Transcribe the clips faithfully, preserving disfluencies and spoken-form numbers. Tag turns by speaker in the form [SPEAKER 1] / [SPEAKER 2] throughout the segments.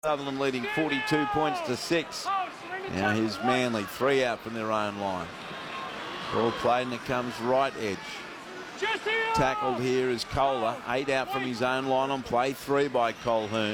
[SPEAKER 1] Sutherland leading forty-two points to six. Now here's Manly, three out from their own line. Ball played and it comes right edge. Tackled here is Kohler, eight out from his own line on play, three by Colquhoun.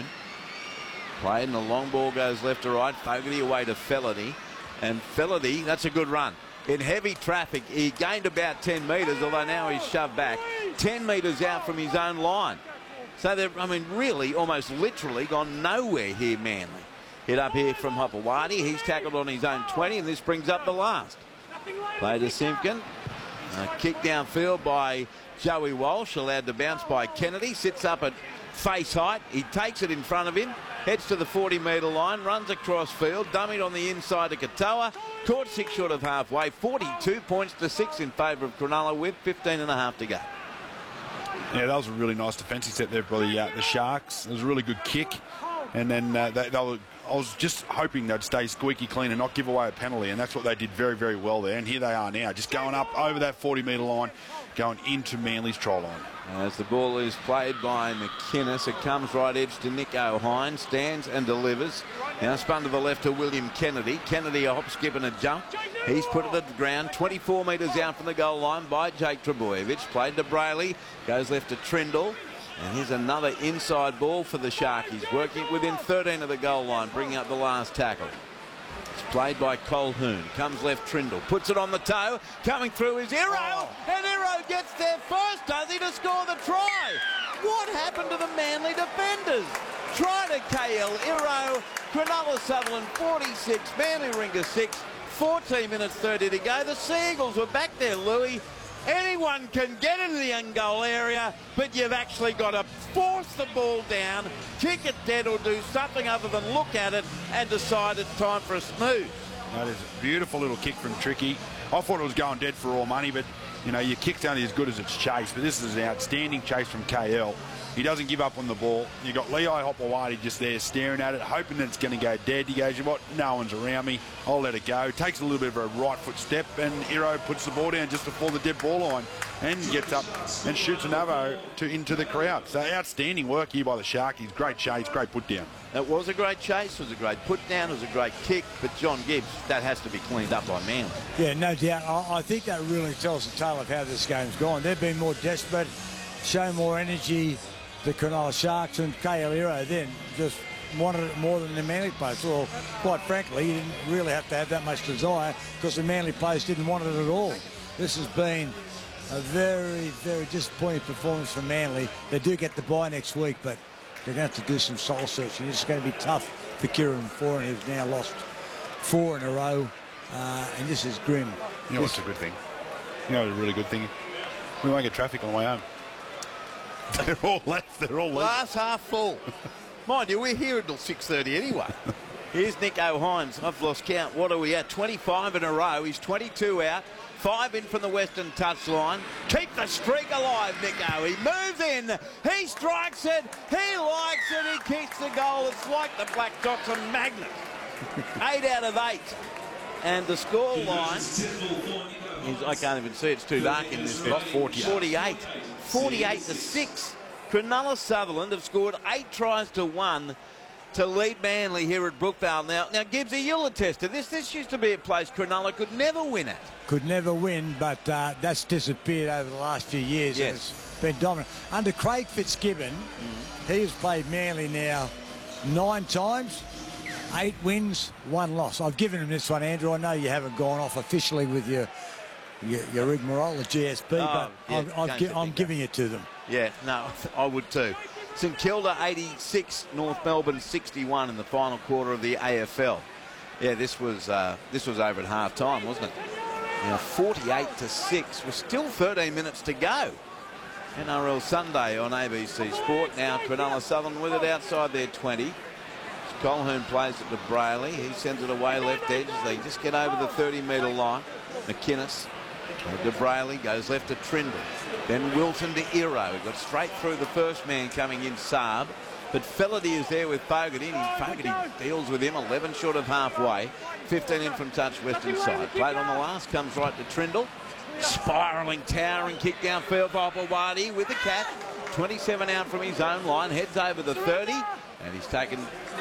[SPEAKER 1] Played and the long ball goes left to right. Fogarty away to Felity. And Felity, that's a good run. In heavy traffic, he gained about ten metres, although now he's shoved back. ten metres out from his own line. So they've, I mean, really, almost literally gone nowhere here, Manly. Hit up here from Hopewadi. He's tackled on his own twenty, and this brings up the last. Play to Simpkin. A kick downfield by Joey Walsh, allowed to bounce by Kennedy. Sits up at face height. He takes it in front of him. Heads to the forty metre line. Runs across field. Dummied on the inside to Katoa. Caught six short of halfway. forty-two points to six in favour of Cronulla with fifteen and a half to go.
[SPEAKER 2] Yeah, that was a really nice defensive set there by the, uh, the Sharks. It was a really good kick. And then uh, they, they were, I was just hoping they'd stay squeaky clean and not give away a penalty. And that's what they did very, very well there. And here they are now, just going up over that forty metre line, going into Manly's try line.
[SPEAKER 1] As the ball is played by McInnes, it comes right edge to Nick O'Hine, stands and delivers. Now spun to the left to William Kennedy. Kennedy a hop, skip and a jump. He's put it at the ground, twenty-four metres out from the goal line by Jake Trbojevic. Played to Brayley, goes left to Trindle. And here's another inside ball for the Sharkies, working within thirteen of the goal line, bringing up the last tackle. It's played by Colquhoun. Comes left, Trindle. Puts it on the toe. Coming through is Iro. Oh. And Iro gets there first, does he, to score the try? What happened to the Manly defenders? Try to K L Iro. Cronulla Sutherland forty-six, Manly Ringer six. fourteen minutes thirty to go. The Seagulls were back there, Louis. Anyone can get into the end goal area, but you've actually got to force the ball down, kick it dead or do something other than look at it and decide it's time for a smooth.
[SPEAKER 2] That is a beautiful little kick from Tricky. I thought it was going dead for all money, but, you know, your kick's only as good as its chase. But this is an outstanding chase from K L. He doesn't give up on the ball. You've got Lehigh Hopewadi just there staring at it, hoping that it's going to go dead. He goes, you know what, no one's around me. I'll let it go. Takes a little bit of a right foot step, and Iro puts the ball down just before the dead ball line and gets up and shoots an arrow to, into the crowd. So outstanding work here by the Sharkies. Great chase, great put down.
[SPEAKER 1] It was a great chase, it was a great put down, it was a great kick, but John Gibbs, that has to be cleaned up by Manly.
[SPEAKER 3] Yeah, no doubt. I, I think that really tells the tale of how this game's gone. They've been more desperate, shown more energy. The Cronulla Sharks and K L Iro then just wanted it more than the Manly players. Well, quite frankly, you didn't really have to have that much desire because the Manly players didn't want it at all. This has been a very, very disappointing performance for Manly. They do get the bye next week, but they're going to have to do some soul searching. It's going to be tough for Kieran Foran, who's now lost four in a row, uh, and this is grim.
[SPEAKER 2] You know what's a good thing? You know what's a really good thing? We won't get traffic on the way home. They're all left. They're all left.
[SPEAKER 1] Glass half full. Mind you, we're here until six thirty anyway. Here's Nick O'Hine. I've lost count. What are we at? twenty-five in a row. He's twenty-two out. Five in from the western touchline. Keep the streak alive, Nico. He moves in. He strikes it. He likes it. He kicks the goal. It's like the Black Dots are magnets. Eight out of eight. And the score line is, I can't even see. It's too dark in this spot. forty-eight. forty-eight to six. Cronulla Sutherland have scored eight tries to one to lead Manly here at Brookvale. Now, now Gibbsy, you'll attest to this. This used to be a place Cronulla could never win at.
[SPEAKER 3] Could never win, but uh, that's disappeared over the last few years.
[SPEAKER 1] Yes.
[SPEAKER 3] And it's been dominant. Under Craig Fitzgibbon, mm. he has played Manly now nine times, eight wins, one loss. I've given him this one, Andrew. I know you haven't gone off officially with your your, your rigmarole, the G S P, oh, but yeah, I've, I've gi I'm giving it to them.
[SPEAKER 1] Yeah, no, I would too. St Kilda eighty-six, North Melbourne sixty-one in the final quarter of the A F L. Yeah, this was uh, this was over at half time, wasn't it? Now forty-eight to six. We're still thirteen minutes to go. N R L Sunday on A B C Sport. Now Cronulla Sutherland with it outside their twenty. Colquhoun plays it to Brayley. He sends it away left edge. They just get over the thirty metre line. McInnes to Brayley, goes left to Trindle. Then Wilson to Iro. Got straight through the first man coming in, Saab. But Felity is there with Fogarty. And Fogarty deals with him, eleven short of halfway. fifteen in from touch western side. Played on the last, comes right to Trindle. Spiralling, towering kick downfield for Hopewadi with the catch. twenty-seven out from his own line, heads over the thirty. And he's taken